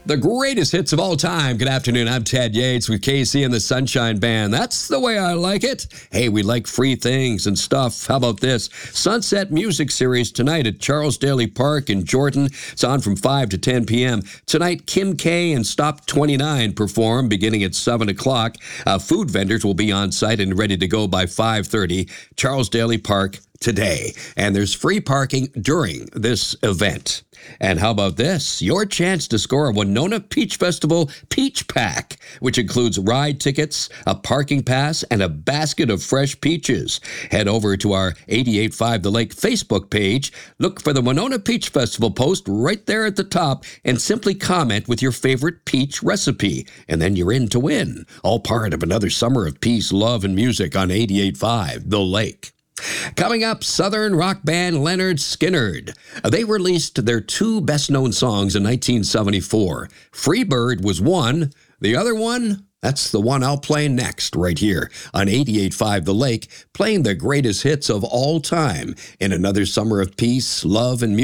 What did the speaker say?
The greatest hits of all time. Good afternoon. I'm Ted Yates with KC and the Sunshine Band. That's the way I like it. Hey, we like free things and stuff. How about this? Sunset Music Series tonight at Charles Daly Park in Jordan. It's on from 5 to 10 p.m. Tonight, Kim K and Stop 29 perform beginning at 7 o'clock. Food vendors will be on site and ready to go by 5:30. Charles Daly Park today. And there's free parking during this event. And how about this? Your chance to score a Winona Peach Festival Peach Pack, which includes ride tickets, a parking pass, and a basket of fresh peaches. Head over to our 88.5 The Lake Facebook page, look for the Winona Peach Festival post right there at the top, and simply comment with your favorite peach recipe. And then you're in to win. All part of another summer of peace, love, and music on 88.5 The Lake. Coming up, Southern rock band Lynyrd Skynyrd. They released their two best-known songs in 1974. Freebird was one. The other one, that's the one I'll play next right here on 88.5 The Lake, playing the greatest hits of all time in another summer of peace, love, and music.